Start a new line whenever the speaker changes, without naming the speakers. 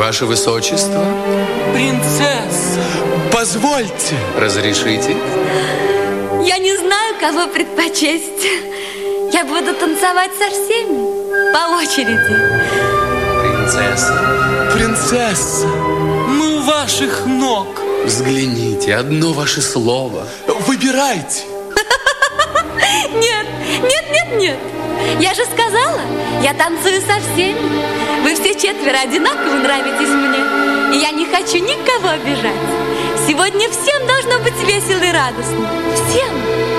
Ваше Высочество?
Принцесса.
Позвольте. Разрешите?
Я не знаю, кого предпочесть. Я буду танцевать со всеми по очереди.
Принцесса.
Принцесса, мы у ваших ног.
Взгляните, одно ваше слово.
Выбирайте.
Нет, нет, нет, нет. Я же сказала, я танцую со всеми. Вы все четверо одинаково нравитесь мне. И я не хочу никого обижать. Сегодня всем должно быть весело и радостно. Всем.